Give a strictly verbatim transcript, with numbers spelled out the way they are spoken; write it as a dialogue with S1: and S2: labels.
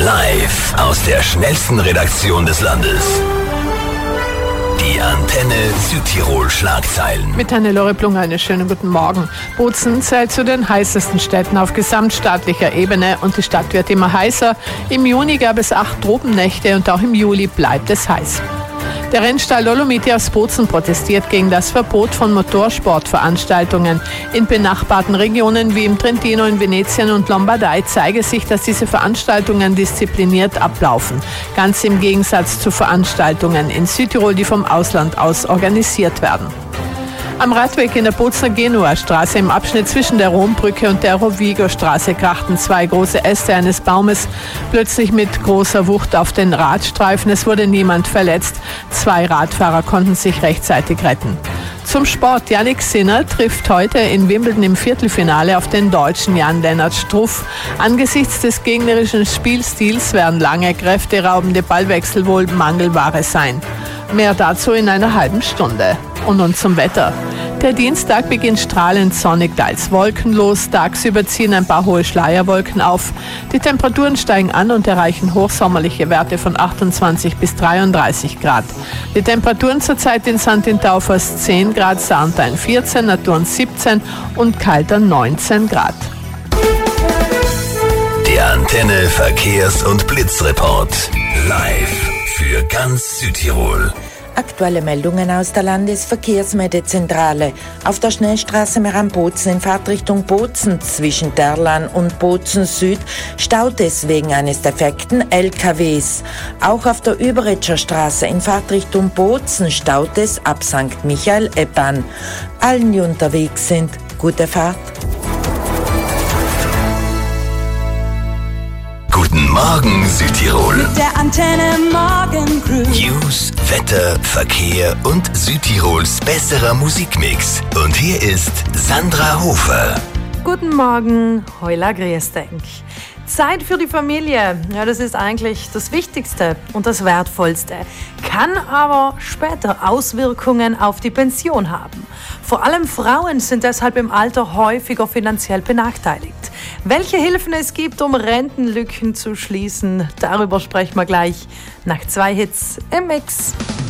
S1: Live aus der schnellsten Redaktion des Landes. Die Antenne Südtirol Schlagzeilen.
S2: Mit Hannelore Plunger einen schönen guten Morgen. Bozen zählt zu den heißesten Städten auf gesamtstaatlicher Ebene und die Stadt wird immer heißer. Im Juni gab es acht Tropennächte und auch im Juli bleibt es heiß. Der Rennstall Dolomiti aus Bozen protestiert gegen das Verbot von Motorsportveranstaltungen. In benachbarten Regionen wie im Trentino, in Venetien und Lombardei zeige sich, dass diese Veranstaltungen diszipliniert ablaufen. Ganz im Gegensatz zu Veranstaltungen in Südtirol, die vom Ausland aus organisiert werden. Am Radweg in der Bozener Genua-Straße im Abschnitt zwischen der Rombrücke und der Rovigo-Straße krachten zwei große Äste eines Baumes plötzlich mit großer Wucht auf den Radstreifen. Es wurde niemand verletzt. Zwei Radfahrer konnten sich rechtzeitig retten. Zum Sport. Yannick Sinner trifft heute in Wimbledon im Viertelfinale auf den Deutschen Jan-Lennart Struff. Angesichts des gegnerischen Spielstils werden lange, kräfteraubende Ballwechsel wohl Mangelware sein. Mehr dazu in einer halben Stunde. Und nun zum Wetter. Der Dienstag beginnt strahlend sonnig, teils wolkenlos. Tagsüber ziehen ein paar hohe Schleierwolken auf. Die Temperaturen steigen an und erreichen hochsommerliche Werte von achtundzwanzig bis dreiunddreißig Grad. Die Temperaturen zurzeit in Sankt in Taufers zehn Grad, Sarntein vierzehn, Naturn siebzehn und Kalter neunzehn Grad.
S1: Der Antenne Verkehrs- und Blitzreport. Live für ganz Südtirol.
S3: Aktuelle Meldungen aus der Landesverkehrsmeldezentrale. Auf der Schnellstraße Meran-Bozen in Fahrtrichtung Bozen zwischen Derlan und Bozen Süd staut es wegen eines defekten L K Ws. Auch auf der Überetscher Straße in Fahrtrichtung Bozen staut es ab Sankt Michael-Eppan. Allen, die unterwegs sind, gute Fahrt.
S1: Guten Morgen Südtirol.
S4: Mit der Antenne Morgen Crew.
S1: News, Wetter, Verkehr und Südtirols besserer Musikmix. Und hier ist Sandra Hofer.
S5: Guten Morgen, Heula Grießdenk. Zeit für die Familie, ja, das ist eigentlich das Wichtigste und das Wertvollste, kann aber später Auswirkungen auf die Pension haben. Vor allem Frauen sind deshalb im Alter häufiger finanziell benachteiligt. Welche Hilfen es gibt, um Rentenlücken zu schließen, darüber sprechen wir gleich nach zwei Hits im Mix.